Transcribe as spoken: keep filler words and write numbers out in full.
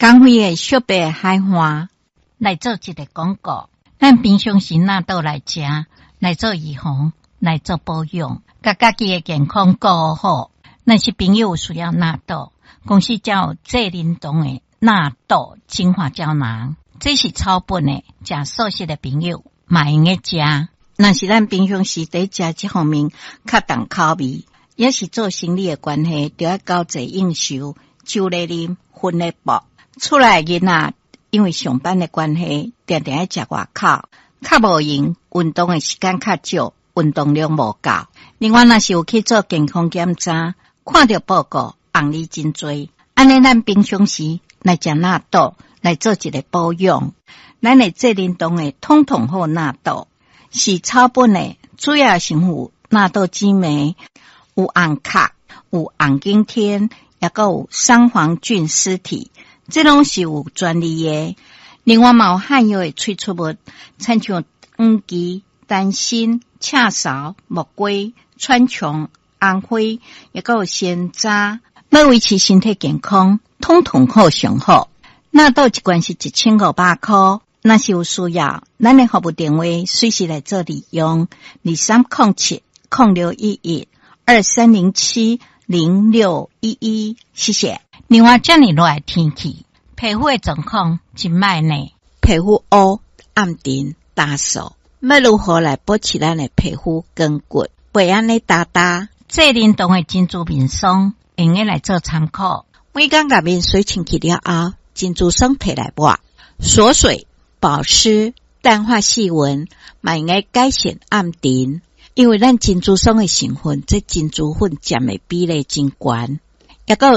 港汇的小白海花来做一个广告，咱平常时纳豆来食，来做预防，来做保养，甲家己的健康顾好。若是朋友需要纳豆，公司叫济灵堂的纳豆精华胶囊，这是草本的，食素食的朋友嘛用个食。若是咱平常时在食这方面较重口味，也是做生理的关系，就要交际应酬，酒来啉，薰来搏。出来的囡仔因为上班的关系，定定爱食外口，较无用，运动的时间较少，运动量无够。另外，若是有去做健康检查，看到报告，红利真多。安尼，咱平常时来食纳豆，来做一个保养。咱的济灵堂的统统好纳豆是草本的，主要成分纳豆激酶，有红壳，有红景天，也个有三黄菌丝体。这拢是有专利的，另外嘛有含有的催促物，亲像黄芪、丹心、赤芍、木瓜、川穹、红花，也个有鲜渣，要维持身体健康，统统好上好。纳豆一罐是一千五百块，若是有需要，咱的服务电话随时来做利用，二三零七零六一一二三零七零六一一，谢谢。另外，这么热的天气，皮肤的状况真歹呢。皮肤乌、暗沉、干燥，要如何来保持咱的皮肤光滑？袂安尼哒哒。济灵堂的珍珠面霜，用个来做参考。每天把面水清去了后，珍珠霜摕来抹，锁水、保湿、淡化细纹，嘛用个改善暗沉。因为咱珍珠霜的成分，这珍珠粉占的比例真悬，也个